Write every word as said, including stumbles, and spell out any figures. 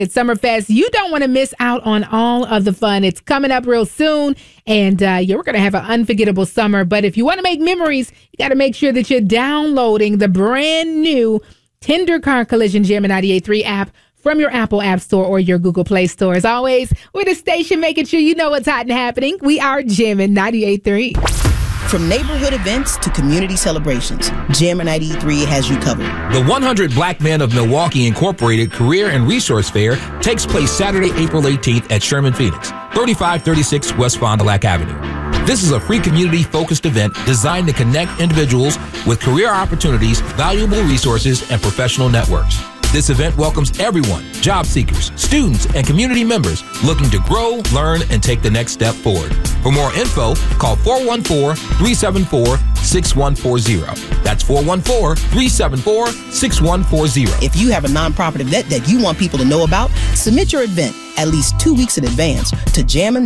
It's Summerfest. You don't want to miss out on all of the fun. It's coming up real soon, and uh, yeah, we're going to have an unforgettable summer. But if you want to make memories, you got to make sure that you're downloading the brand new Tender Car Collision Jammin' ninety-eight point three app from your Apple App Store or your Google Play Store. As always, we're the station making sure you know what's hot and happening. We are Jammin' ninety-eight point three. From neighborhood events to community celebrations, Jammin' ninety-eight point three has you covered. The one hundred Black Men of Milwaukee Incorporated Career and Resource Fair takes place Saturday, April eighteenth at Sherman Phoenix, thirty-five thirty-six West Fond du Lac Avenue. This is a free community-focused event designed to connect individuals with career opportunities, valuable resources, and professional networks. This event welcomes everyone, job seekers, students, and community members looking to grow, learn, and take the next step forward. For more info, call four one four, three seven four, six one four zero. That's four one four, three seven four, six one four zero. If you have a nonprofit event that you want people to know about, submit your event at least two weeks in advance to Jammin'